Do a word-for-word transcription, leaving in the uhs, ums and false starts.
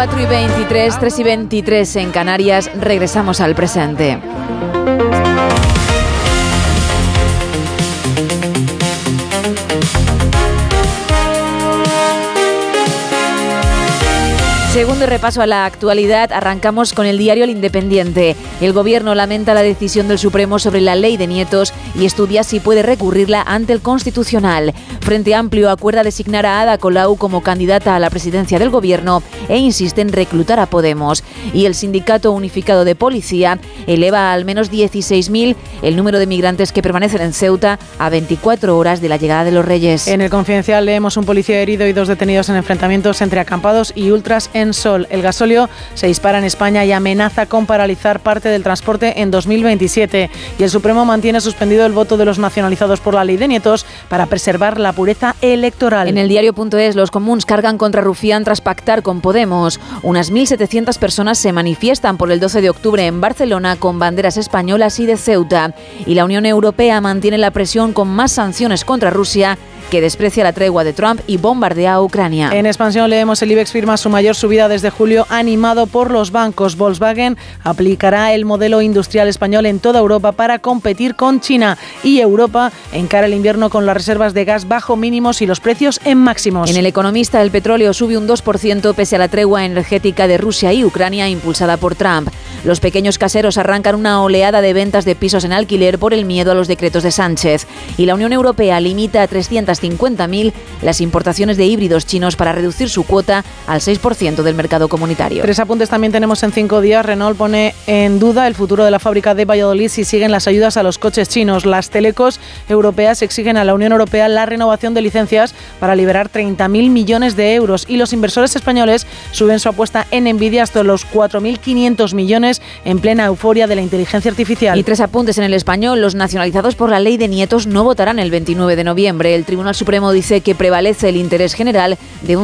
cuatro y veintitrés, tres y veintitrés en Canarias, regresamos al presente. Segundo repaso a la actualidad, arrancamos con el diario El Independiente. El Gobierno lamenta la decisión del Supremo sobre la ley de nietos y estudia si puede recurrirla ante el Constitucional. Frente Amplio acuerda designar a Ada Colau como candidata a la presidencia del Gobierno e insiste en reclutar a Podemos. Y el Sindicato Unificado de Policía eleva a al menos dieciséis mil el número de migrantes que permanecen en Ceuta a veinticuatro horas de la llegada de los Reyes. En El Confidencial leemos un policía herido y dos detenidos en enfrentamientos entre acampados y ultras en Sol. El gasóleo se dispara en España y amenaza con paralizar parte del transporte en dos mil veintisiete. Y el Supremo mantiene suspendido el voto de los nacionalizados por la ley de nietos para preservar la pureza electoral. En el diario.es, los comuns cargan contra Rufián tras pactar con Podemos. Unas mil setecientas personas se manifiestan por el doce de octubre en Barcelona con banderas españolas y de Ceuta. Y la Unión Europea mantiene la presión con más sanciones contra Rusia, que desprecia la tregua de Trump y bombardea a Ucrania. En Expansión leemos el IBEX firma su mayor subida desde julio, animado por los bancos. Volkswagen aplicará el modelo industrial español en toda Europa para competir con China, y Europa encara el invierno con las reservas de gas bajo mínimos y los precios en máximos. En El Economista, el petróleo sube un dos por ciento pese a la tregua energética de Rusia y Ucrania impulsada por Trump. Los pequeños caseros arrancan una oleada de ventas de pisos en alquiler por el miedo a los decretos de Sánchez. Y la Unión Europea limita a trescientas cincuenta mil las importaciones de híbridos chinos para reducir su cuota al seis por ciento del mercado comunitario. Tres apuntes también tenemos en cinco días. Renault pone en duda el futuro de la fábrica de Valladolid si siguen las ayudas a los coches chinos. Las telecos europeas exigen a la Unión Europea la renovación de licencias para liberar treinta mil millones de euros. Y los inversores españoles suben su apuesta en Nvidia hasta los cuatro mil quinientos millones en plena euforia de la inteligencia artificial. Y tres apuntes en El Español. Los nacionalizados por la ley de nietos no votarán el veintinueve de noviembre. El Tribunal Supremo dice que prevalece el interés general de un